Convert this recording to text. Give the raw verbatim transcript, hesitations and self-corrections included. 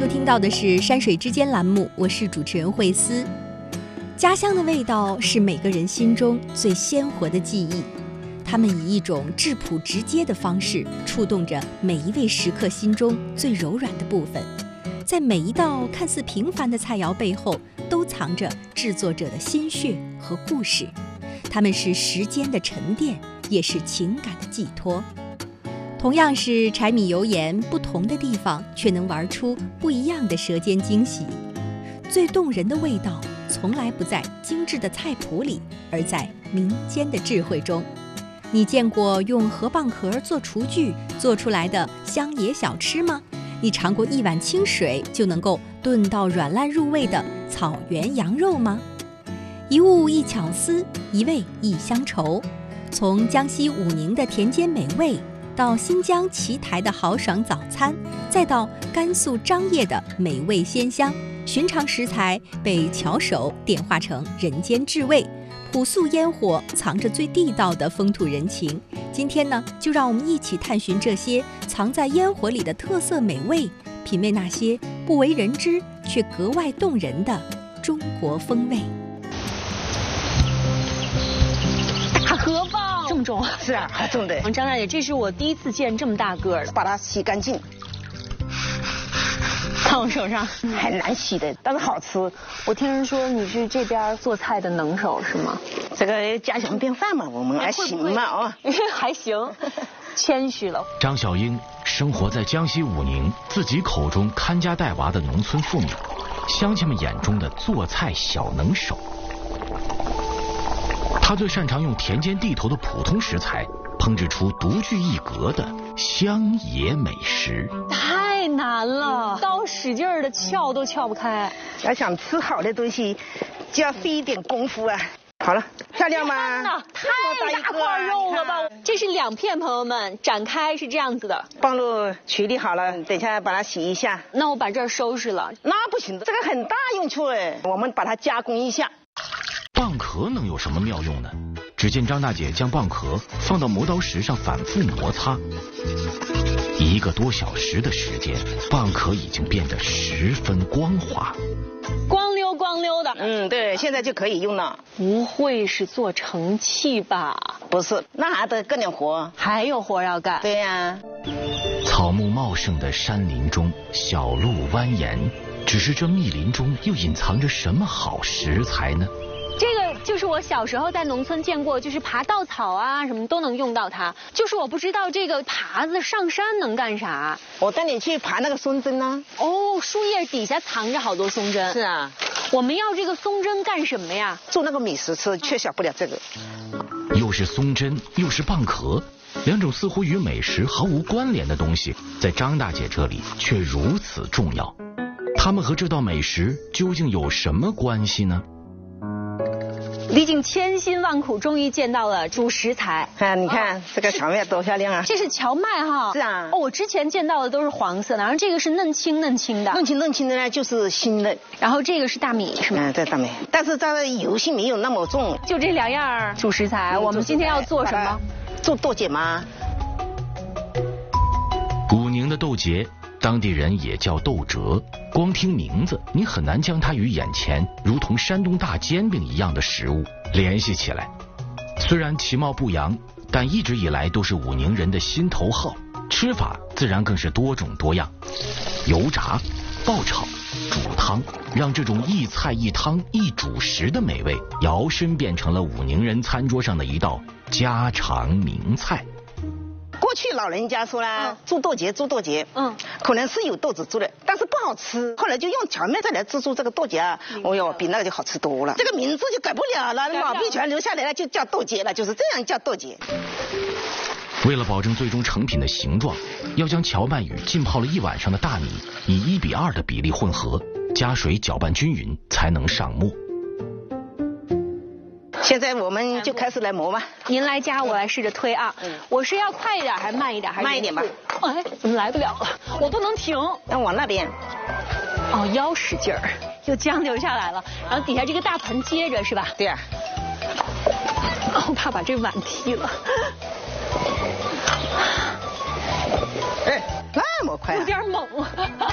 收听到的是山水之间栏目，我是主持人慧思。家乡的味道是每个人心中最鲜活的记忆，它们以一种质朴直接的方式触动着每一位食客心中最柔软的部分。在每一道看似平凡的菜肴背后，都藏着制作者的心血和故事，它们是时间的沉淀，也是情感的寄托。同样是柴米油盐，不同的地方却能玩出不一样的舌尖惊喜。最动人的味道从来不在精致的菜谱里，而在民间的智慧中。你见过用河蚌壳做厨具做出来的乡野小吃吗？你尝过一碗清水就能够炖到软烂入味的草原羊肉吗？一物一巧思，一味一乡愁。从江西武宁的田间美味，到新疆奇台的豪爽早餐，再到甘肃张掖的美味鲜香，寻常食材被巧手点化成人间至味，朴素烟火藏着最地道的风土人情。今天呢，就让我们一起探寻这些藏在烟火里的特色美味，品味那些不为人知却格外动人的中国风味。 河蚌这么重？ 是啊，还重的。 张大姐，这是我第一次见这么大个的， 把它洗干净。 看我手上， 很难洗的，但是好吃。 我听人说你是这边做菜的能手是吗？ 这个家常便饭嘛，我们还行嘛啊， 还行，谦虚了。 张小英生活在江西武宁，自己口中看家带娃的农村妇女，乡亲们眼中的做菜小能手。她最擅长用田间地头的普通食材，烹制出独具一格的乡野美食。 太难了，刀使劲儿的撬都撬不开。 要想吃好的东西，就要费一点功夫啊。好了，漂亮吗？ 太大块肉了吧！这是两片，朋友们，展开是这样子的。 棒露处理好了，等一下把它洗一下。 那我把这儿收拾了。 那不行的，这个很大用处哎，我们把它加工一下。 蚌壳能有什么妙用呢？只见张大姐将蚌壳放到磨刀石上反复摩擦，一个多小时的时间，蚌壳已经变得十分光滑， 光溜光溜的。 嗯，对，现在就可以用了。 不会是做成器吧？ 不是，那还得干点活， 还有活要干。 对呀、啊。 草木茂盛的山林中，小路蜿蜒，只是这密林中又隐藏着什么好食材呢？ 这个就是我小时候在农村见过，就是爬稻草啊，什么都能用到它。就是我不知道这个耙子上山能干啥。 我带你去爬那个松针呢。 哦，树叶底下藏着好多松针。 是啊。 我们要这个松针干什么呀？ 做那个美食吃，缺少不了这个。 又是松针，又是蚌壳，两种似乎与美食毫无关联的东西，在张大姐这里却如此重要。它们和这道美食究竟有什么关系呢？ 历尽千辛万苦，终于见到了主食材。 啊，你看、哦、这个荞麦多漂亮啊！ 这是荞麦哈。 是啊。 哦，我之前见到的都是黄色的，然后这个是嫩青嫩青的。 嫩青嫩青的呢，就是新的。 然后这个是大米，是吗？ 嗯，这大米，但是它的油性没有那么重。 就这两样主食材，嗯、我们今天要做什么？ 做豆角吗？ 武宁的豆节，当地人也叫豆折。光听名字，你很难将它与眼前如同山东大煎饼一样的食物联系起来。虽然其貌不扬，但一直以来都是武宁人的心头好，吃法自然更是多种多样。油炸、爆炒、煮汤，让这种一菜一汤一主食的美味摇身变成了武宁人餐桌上的一道家常名菜。 过去老人家说啦，嗯、做豆节做豆节，嗯，可能是有豆子做的，但是不好吃。后来就用荞麦再来制作这个豆节啊，哦哟，比那个就好吃多了。这个名字就改不了了，老辈全留下来了，就叫豆节了，就是这样叫豆节。 为了保证最终成品的形状，要将荞麦与浸泡了一晚上的大米以一比二的比例混合，加水搅拌均匀，才能上沫。 现在我们就开始来磨吧。 您来夹，我来试着推啊。嗯、我是要快一点还是慢一点？还是慢一点吧。 哎，怎么来不了了？我不能停。 那往那边。 哦，腰使劲儿，又江流下来了。然后底下这个大盆接着是吧？ 对呀、 啊。我怕把这碗踢了。 哎，那么快、啊？ 有点猛。